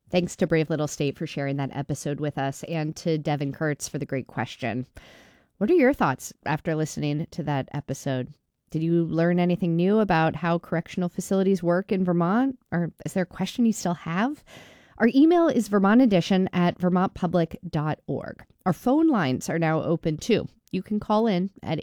Thanks to Brave Little State for sharing that episode with us, and to Devin Kurtz for the great question. What are your thoughts after listening to that episode? Did you learn anything new about how correctional facilities work in Vermont? Or is there a question you still have? Our email is vermontedition@vermontpublic.org. Our phone lines are now open too. You can call in at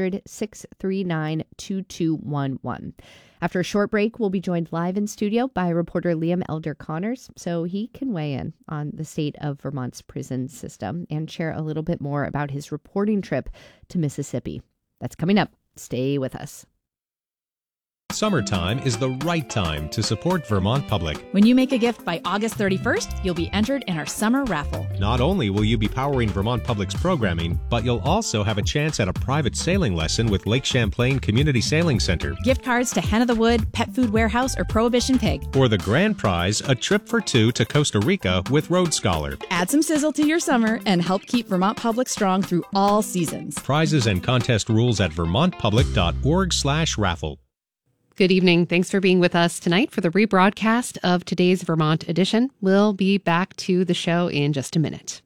800-639-2211. After a short break, we'll be joined live in studio by reporter Liam Elder Connors, so he can weigh in on the state of Vermont's prison system and share a little bit more about his reporting trip to Mississippi. That's coming up. Stay with us. Summertime is the right time to support Vermont Public. When you make a gift by August 31st, you'll be entered in our summer raffle. Not only will you be powering Vermont Public's programming, but you'll also have a chance at a private sailing lesson with Lake Champlain Community Sailing Center. Gift cards to Hen of the Wood, Pet Food Warehouse, or Prohibition Pig. For the grand prize, a trip for two to Costa Rica with Road Scholar. Add some sizzle to your summer and help keep Vermont Public strong through all seasons. Prizes and contest rules at vermontpublic.org/raffle. Good evening. Thanks for being with us tonight for the rebroadcast of today's Vermont edition. We'll be back to the show in just a minute.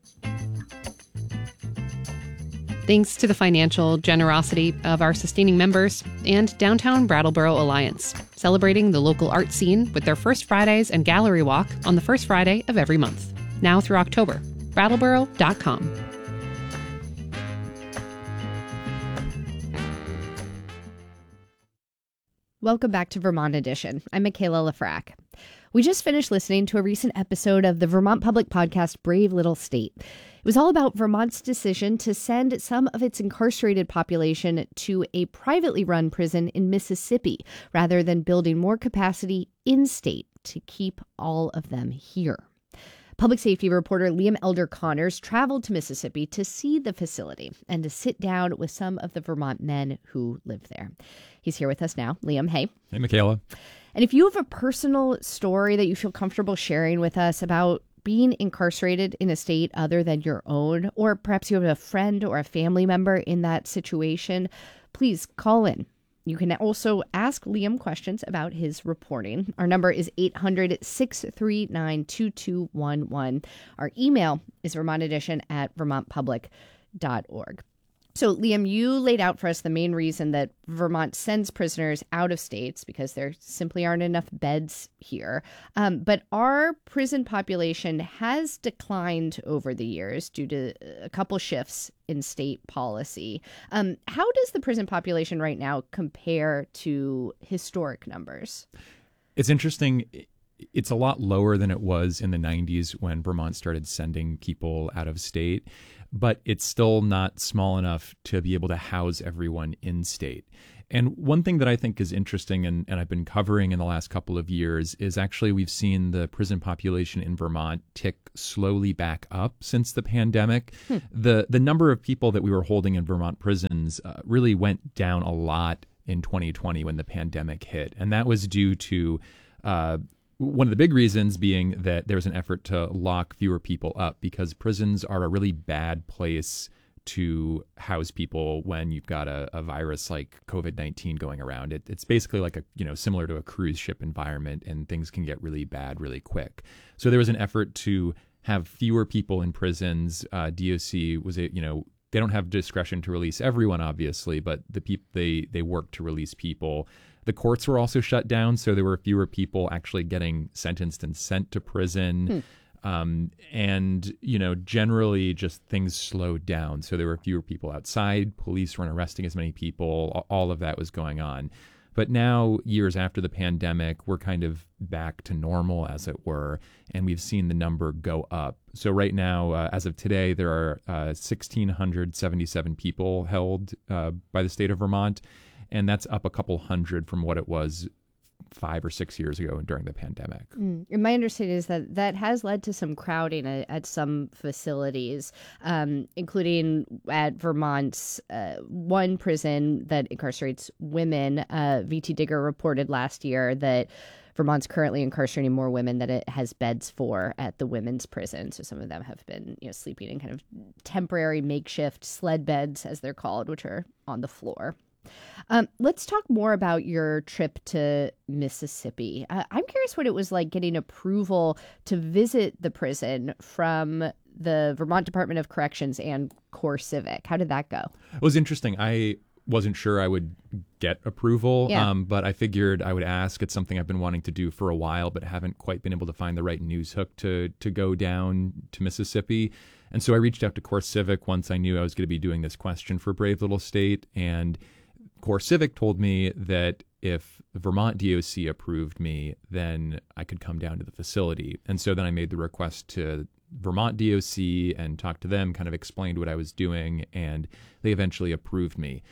Thanks to the financial generosity of our sustaining members and Downtown Brattleboro Alliance, celebrating the local art scene with their First Fridays and Gallery Walk on the first Friday of every month, now through October. Brattleboro.com. Welcome back to Vermont Edition. I'm Michaela Lafrac. We just finished listening to a recent episode of the Vermont Public podcast, Brave Little State. It was all about Vermont's decision to send some of its incarcerated population to a privately run prison in Mississippi, rather than building more capacity in-state to keep all of them here. Public safety reporter Liam Elder Connors traveled to Mississippi to see the facility and to sit down with some of the Vermont men who live there. He's here with us now. Liam, hey. Hey, Michaela. And if you have a personal story that you feel comfortable sharing with us about being incarcerated in a state other than your own, or perhaps you have a friend or a family member in that situation, please call in. You can also ask Liam questions about his reporting. Our number is 800-639-2211. Our email is vermontedition@vermontpublic.org. So, Liam, you laid out for us the main reason that Vermont sends prisoners out of states, because there simply aren't enough beds here. But our prison population has declined over the years due to a couple shifts in state policy. How does the prison population right now compare to historic numbers? It's interesting. It's a lot lower than it was in the 90s when Vermont started sending people out of state, but it's still not small enough to be able to house everyone in state. And one thing that I think is interesting, and I've been covering in the last couple of years, is actually we've seen the prison population in Vermont tick slowly back up since the pandemic. The number of people that we were holding in Vermont prisons really went down a lot in 2020 when the pandemic hit. And that was due to one of the big reasons being that there was an effort to lock fewer people up, because prisons are a really bad place to house people when you've got a virus like COVID-19 going around. It's basically like similar to a cruise ship environment, and things can get really bad really quick. So there was an effort to have fewer people in prisons. DOC was they don't have discretion to release everyone, obviously, but they work to release people. The courts were also shut down, so there were fewer people actually getting sentenced and sent to prison. And, generally just things slowed down. So there were fewer people outside. Police weren't arresting as many people. All of that was going on. But now, years after the pandemic, we're kind of back to normal, as it were, and we've seen the number go up. So right now, as of today, there are 1,677 people held by the state of Vermont, and that's up a couple hundred from what it was 5 or 6 years ago during the pandemic. My understanding is that has led to some crowding at some facilities, including at Vermont's one prison that incarcerates women. VT Digger reported last year that Vermont's currently incarcerating more women than it has beds for at the women's prison. So some of them have been sleeping in kind of temporary makeshift sled beds, as they're called, which are on the floor. Let's talk more about your trip to Mississippi. I'm curious what it was like getting approval to visit the prison from the Vermont Department of Corrections and CoreCivic. How did that go? It was interesting. I wasn't sure I would get approval, but I figured I would ask. It's something I've been wanting to do for a while, but haven't quite been able to find the right news hook to go down to Mississippi. And so I reached out to CoreCivic once I knew I was going to be doing this question for Brave Little State. And CoreCivic told me that if the Vermont DOC approved me, then I could come down to the facility. And so then I made the request to Vermont DOC and talked to them, kind of explained what I was doing, and they eventually approved me.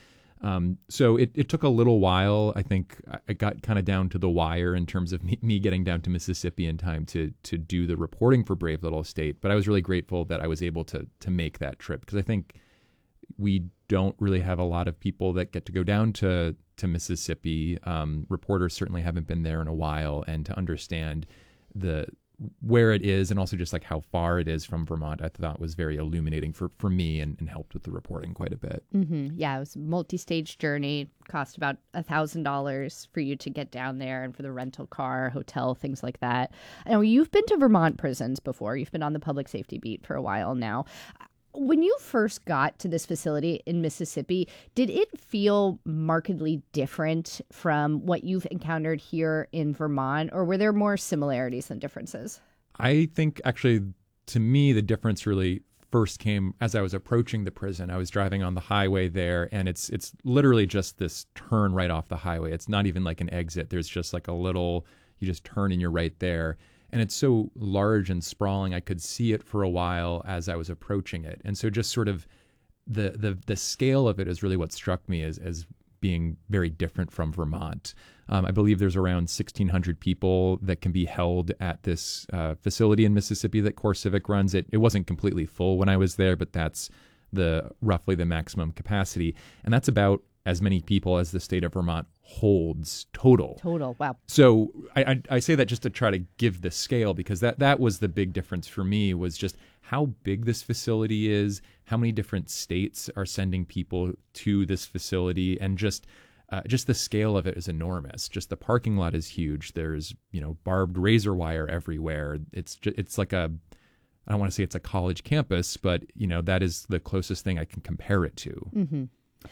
So it took a little while. I think I got kind of down to the wire in terms of me getting down to Mississippi in time to do the reporting for Brave Little State. But I was really grateful that I was able to make that trip, because I think we don't really have a lot of people that get to go down to Mississippi. Reporters certainly haven't been there in a while, and to understand where it is and also just like how far it is from Vermont, I thought was very illuminating for me and helped with the reporting quite a bit. Mm-hmm. Yeah, it was a multi-stage journey, cost about $1,000 for you to get down there and for the rental car, hotel, things like that. I know you've been to Vermont prisons before. You've been on the public safety beat for a while now. When you first got to this facility in Mississippi, did it feel markedly different from what you've encountered here in Vermont, or were there more similarities than differences? I think actually, to me, the difference really first came as I was approaching the prison. I was driving on the highway there, and it's literally just this turn right off the highway. It's not even like an exit. There's just like a little, you just turn and you're right there. And it's so large and sprawling, I could see it for a while as I was approaching it. And so just sort of the scale of it is really what struck me as being very different from Vermont. I believe there's around 1,600 people that can be held at this facility in Mississippi that CoreCivic runs. It wasn't completely full when I was there, but that's roughly the maximum capacity. And that's about as many people as the state of Vermont holds total. Wow. So I say that just to try to give the scale, because that was the big difference for me, was just how big this facility is, how many different states are sending people to this facility, and just the scale of it is enormous. Just the parking lot is huge. There's, barbed razor wire everywhere. It's like I don't want to say it's a college campus, but that is the closest thing I can compare it to. Mm-hmm.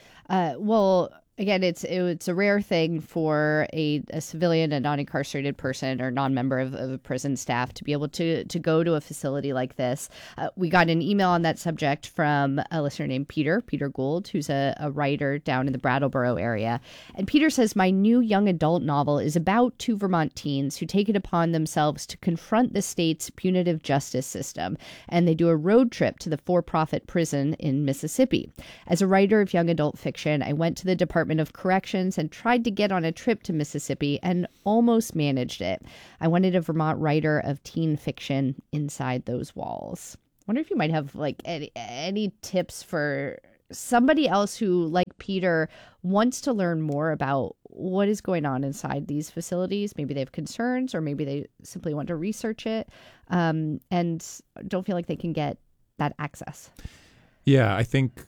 Well, again, it's a rare thing for a civilian, a non-incarcerated person or non-member of a prison staff to be able to go to a facility like this. We got an email on that subject from a listener named Peter Gould, who's a writer down in the Brattleboro area. And Peter says, my new young adult novel is about two Vermont teens who take it upon themselves to confront the state's punitive justice system. And they do a road trip to the for-profit prison in Mississippi. As a writer of young adult fiction, I went to the Department of Corrections and tried to get on a trip to Mississippi and almost managed it. I wanted a Vermont writer of teen fiction inside those walls. I wonder if you might have like any tips for somebody else who, like Peter, wants to learn more about what is going on inside these facilities. Maybe they have concerns, or maybe they simply want to research it and don't feel like they can get that access. Yeah, I think,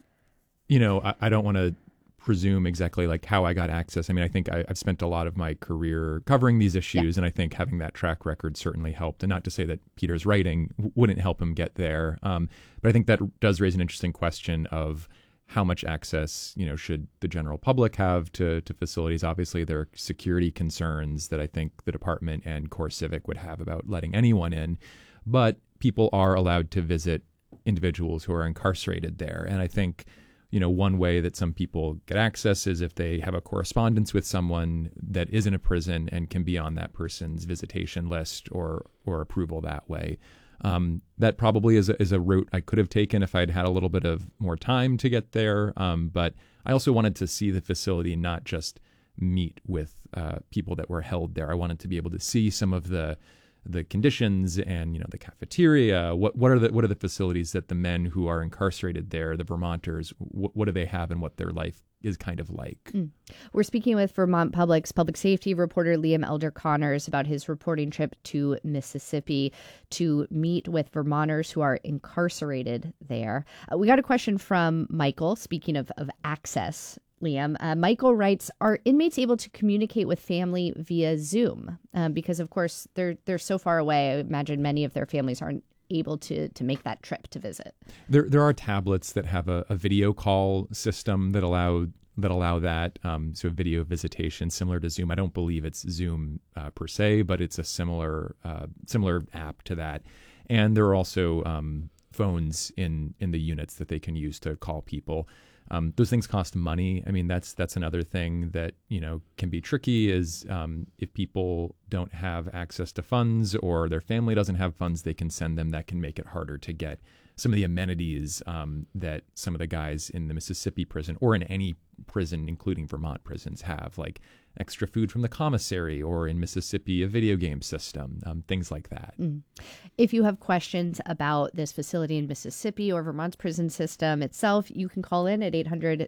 I don't want to presume exactly like how I got access. I mean, I think I've spent a lot of my career covering these issues, and I think having that track record certainly helped. And not to say that Peter's writing wouldn't help him get there, but I think that does raise an interesting question of how much access, should the general public have to facilities. Obviously, there are security concerns that I think the department and CoreCivic would have about letting anyone in, but people are allowed to visit individuals who are incarcerated there. And I think one way that some people get access is if they have a correspondence with someone that is in a prison and can be on that person's visitation list or approval that way. That probably is a route I could have taken if I'd had a little bit of more time to get there. But I also wanted to see the facility, not just meet with people that were held there. I wanted to be able to see some of the conditions and the cafeteria. What are the facilities that the men who are incarcerated there, the Vermonters, what do they have and what their life is kind of like. We're speaking with Vermont Public's public safety reporter Liam Elder Connors about his reporting trip to Mississippi to meet with Vermonters who are incarcerated there. We got a question from Michael, speaking of access. Liam. Michael writes, are inmates able to communicate with family via Zoom? Because, of course, they're so far away. I imagine many of their families aren't able to make that trip to visit. There are tablets that have a video call system that allow that, so video visitation similar to Zoom. I don't believe it's Zoom per se, but it's a similar app to that. And there are also phones in the units that they can use to call people. Those things cost money. I mean, that's another thing that, can be tricky is if people don't have access to funds or their family doesn't have funds they can send them, that can make it harder to get some of the amenities that some of the guys in the Mississippi prison or in any prison, including Vermont prisons, have, like extra food from the commissary, or in Mississippi, a video game system, things like that. If you have questions about this facility in Mississippi or Vermont's prison system itself, you can call in at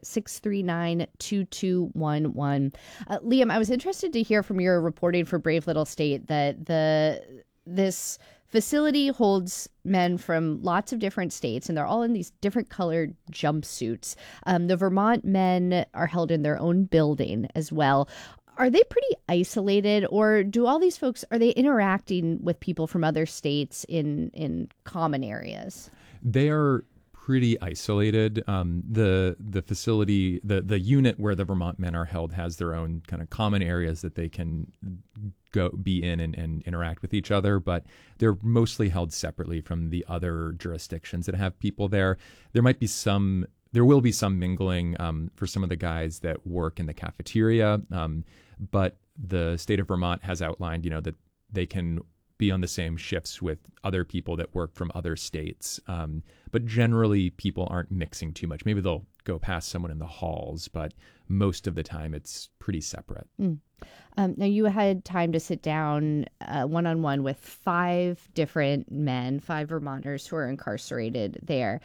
800-639-2211. Liam, I was interested to hear from your reporting for Brave Little State that this facility holds men from lots of different states, and they're all in these different colored jumpsuits. The Vermont men are held in their own building as well. Are they pretty isolated, or do all these folks, are they interacting with people from other states in common areas? They are pretty isolated. The facility, the unit where the Vermont men are held has their own kind of common areas that they can go be in and interact with each other, but they're mostly held separately from the other jurisdictions that have people there. There will be some mingling for some of the guys that work in the cafeteria, but the state of Vermont has outlined, that they can be on the same shifts with other people that work from other states. But generally, people aren't mixing too much. Maybe they'll go past someone in the halls, but most of the time it's pretty separate. Now, you had time to sit down one-on-one with 5 different men, 5 Vermonters who are incarcerated there.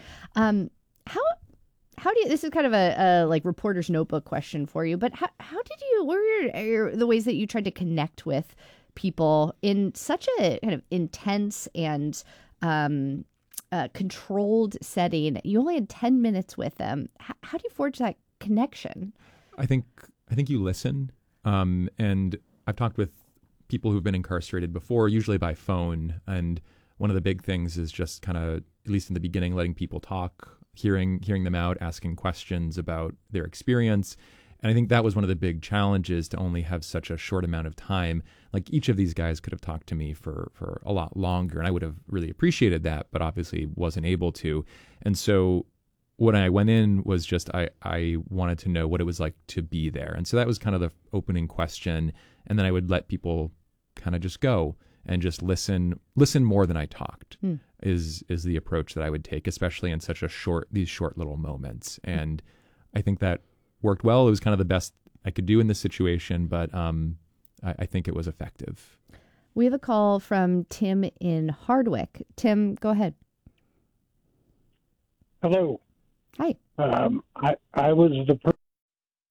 How do you, this is kind of a like reporter's notebook question for you, but what were the ways that you tried to connect with people in such a kind of intense and controlled setting? You only had 10 minutes with them. How do you forge that connection? I think you listen. And I've talked with people who've been incarcerated before, usually by phone. And one of the big things is just kind of, at least in the beginning, letting people talk, hearing them out, asking questions about their experience. And I think that was one of the big challenges, to only have such a short amount of time. Like, each of these guys could have talked to me for a lot longer, and I would have really appreciated that, but obviously wasn't able to. And so when I went in was just, I wanted to know what it was like to be there. And so that was kind of the opening question. And then I would let people kind of just go and just listen more than I talked is the approach that I would take, especially in such these short little moments. And I think that worked well. It was kind of the best I could do in this situation, but I think it was effective. We have a call from Tim in Hardwick. Tim, go ahead. Hello. Hi. I was the person